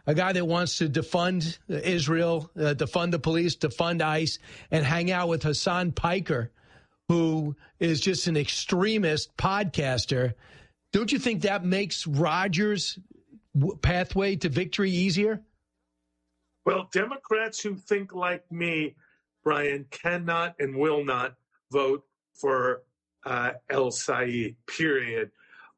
a guy that wants to defund Israel, defund the police, defund ICE, and hang out with Hassan Piker, who is just an extremist podcaster. Don't you think that makes Rogers' pathway to victory easier? Well, Democrats who think like me, Brian, cannot and will not vote for El Sayed, period.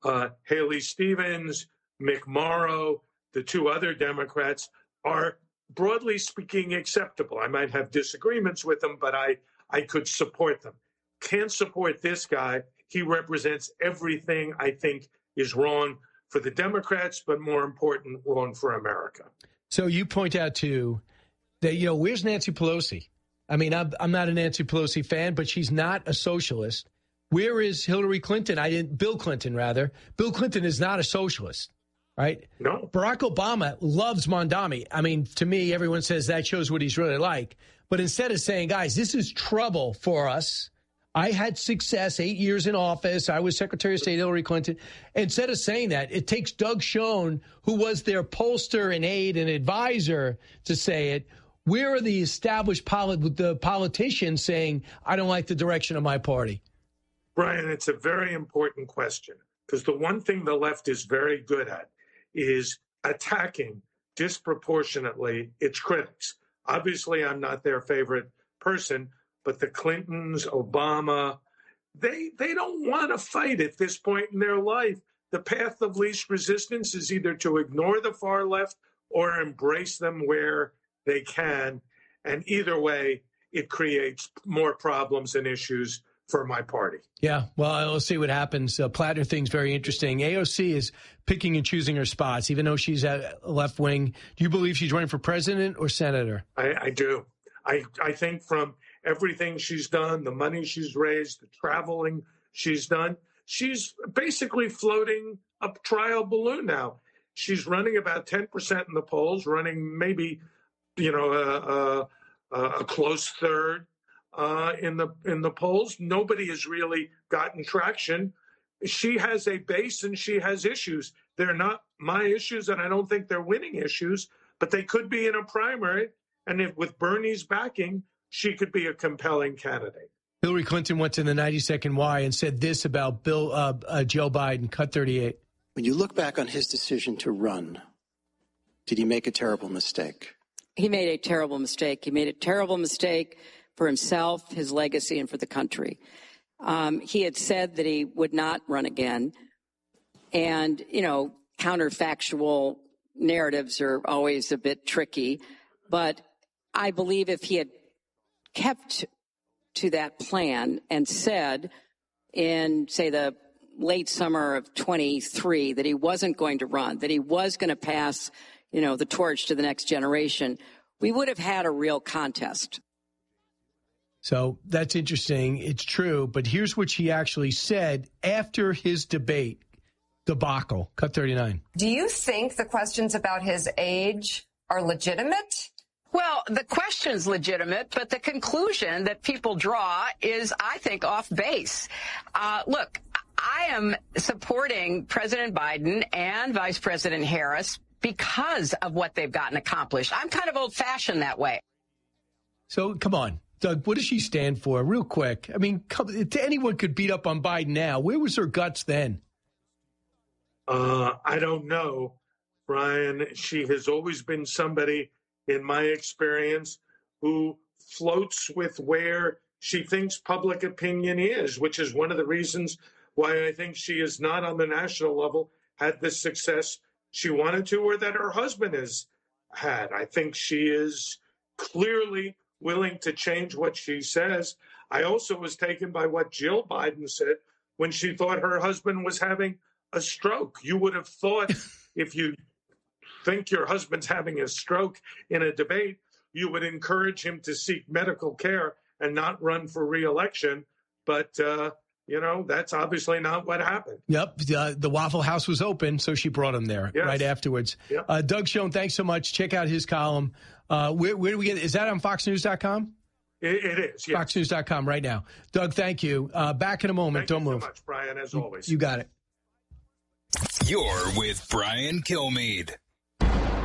Haley Stevens, Mick Morrow, the two other Democrats are, broadly speaking, acceptable. I might have disagreements with them, but I could support them. Can't support this guy. He represents everything I think is wrong for the Democrats, but more important, wrong for America. So you point out, too, that, where's Nancy Pelosi? I mean, I'm not a Nancy Pelosi fan, but she's not a socialist. Where is Hillary Clinton? Bill Clinton, rather. Bill Clinton is not a socialist, right? No. Barack Obama loves Mondami. I mean, to me, everyone says that shows what he's really like. But instead of saying, guys, this is trouble for us, I had success 8 years in office, I was Secretary of State Hillary Clinton. Instead of saying that, it takes Doug Schoen, who was their pollster and aide and advisor, to say it. Where are the established politicians saying, I don't like the direction of my party? Brian, it's a very important question, because the one thing the left is very good at is attacking disproportionately its critics. Obviously, I'm not their favorite person, but the Clintons, Obama, they don't want to fight at this point in their life. The path of least resistance is either to ignore the far left or embrace them where they can. And either way, it creates more problems and issues for my party. Yeah, well, we'll see what happens. Plattner thing's very interesting. AOC is picking and choosing her spots, even though she's at left wing. Do you believe she's running for president or senator? I do. I think from everything she's done, the money she's raised, the traveling she's done, she's basically floating a trial balloon now. She's running about 10% in the polls, running maybe, a close third in the polls. Nobody has really gotten traction. She has a base and she has issues. They're not my issues, and I don't think they're winning issues, but they could be in a primary. And if with Bernie's backing, she could be a compelling candidate. Hillary Clinton went to the 92nd Y and said this about Joe Biden, cut 38. When you look back on his decision to run, did he make a terrible mistake? He made a terrible mistake. He made a terrible mistake for himself, his legacy, and for the country. He had said that he would not run again. And, counterfactual narratives are always a bit tricky. But I believe if he had kept to that plan and said in, say, the late summer of 23 that he wasn't going to run, that he was going to pass, the torch to the next generation, we would have had a real contest. So that's interesting. It's true. But here's what she actually said after his debate debacle. Cut 39. Do you think the questions about his age are legitimate? Well, the question's legitimate, but the conclusion that people draw is, I think, off base. Look, I am supporting President Biden and Vice President Harris because of what they've gotten accomplished. I'm kind of old-fashioned that way. So, come on, Doug, what does she stand for? Real quick. I mean, anyone could beat up on Biden now. Where was her guts then? I don't know, Brian. She has always been somebody, in my experience, who floats with where she thinks public opinion is, which is one of the reasons why I think she is not on the national level had the success she wanted to, or that her husband has had. I think she is clearly willing to change what she says. I also was taken by what Jill Biden said when she thought her husband was having a stroke. You would have thought if you think your husband's having a stroke in a debate, you would encourage him to seek medical care and not run for re-election. But, that's obviously not what happened. Yep. The Waffle House was open, so she brought him there right afterwards. Yep. Doug Schoen, thanks so much. Check out his column. Where do we get it? Is that on FoxNews.com? It is, yes. FoxNews.com right now. Doug, thank you. Back in a moment. Don't move. Thank you so much, Brian, as always. You got it. You're with Brian Kilmeade.